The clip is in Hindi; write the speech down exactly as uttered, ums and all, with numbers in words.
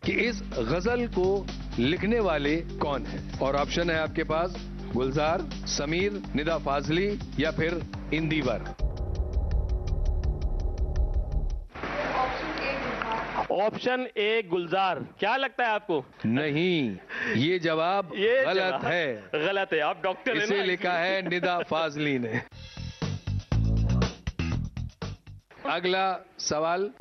कि इस गजल को लिखने वाले कौन है। और ऑप्शन है आपके पास गुलजार, समीर, निदा फाजली या फिर इंदिवर। ऑप्शन ए गुलजार। क्या लगता है आपको? नहीं, ये जवाब ये गलत जवाब है। गलत है। आप डॉक्टर हैं इसे ना, लिखा है निदा फाजली ने। अगला सवाल